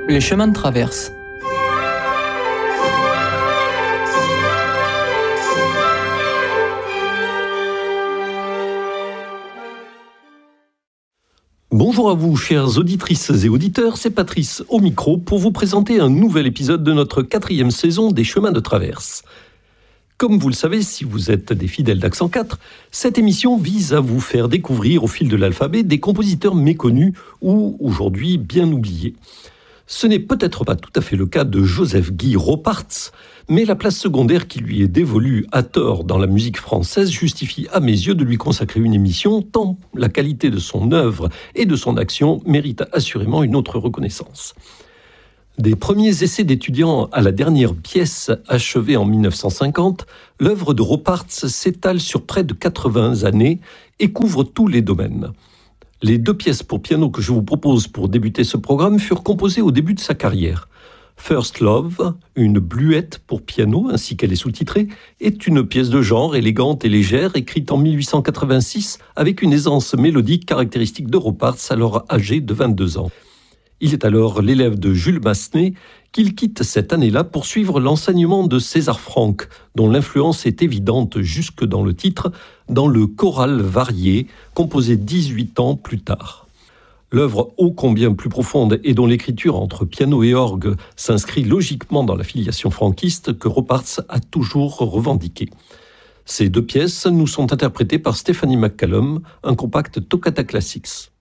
Les chemins de traverse. Bonjour à vous, chères auditrices et auditeurs, c'est Patrice au micro pour vous présenter un nouvel épisode de notre 4e saison des Chemins de Traverse. Comme vous le savez, si vous êtes des fidèles d'Accent 4, cette émission vise à vous faire découvrir au fil de l'alphabet des compositeurs méconnus ou aujourd'hui bien oubliés. Ce n'est peut-être pas tout à fait le cas de Joseph-Guy Ropartz, mais la place secondaire qui lui est dévolue à tort dans la musique française justifie à mes yeux de lui consacrer une émission, tant la qualité de son œuvre et de son action mérite assurément une autre reconnaissance. Des premiers essais d'étudiants à la dernière pièce achevée en 1950, l'œuvre de Ropartz s'étale sur près de 80 années et couvre tous les domaines. Les 2 pièces pour piano que je vous propose pour débuter ce programme furent composées au début de sa carrière. First Love, une bluette pour piano ainsi qu'elle est sous-titrée, est une pièce de genre élégante et légère écrite en 1886 avec une aisance mélodique caractéristique de Ropartz alors âgé de 22 ans. Il est alors l'élève de Jules Massenet qu'il quitte cette année-là pour suivre l'enseignement de César Franck, dont l'influence est évidente jusque dans le titre, dans le choral varié, composé 18 ans plus tard. L'œuvre ô combien plus profonde et dont l'écriture entre piano et orgue s'inscrit logiquement dans la filiation franquiste que Ropartz a toujours revendiquée. Ces 2 pièces nous sont interprétées par Stephanie McCallum, un compact Toccata Classics.